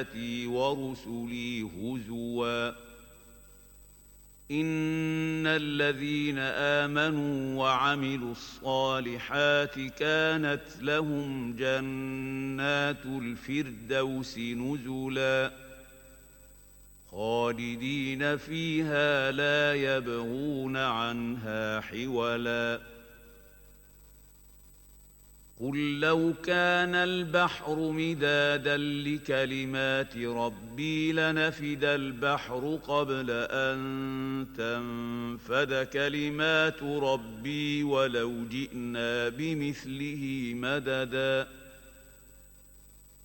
ورسلي هزوا إن الذين آمنوا وعملوا الصالحات كانت لهم جنات الفردوس نزلا خالدين فيها لا يبغون عنها حولا قل لو كان البحر مدادا لكلمات ربي لنفد البحر قبل أن تنفد كلمات ربي ولو جئنا بمثله مددا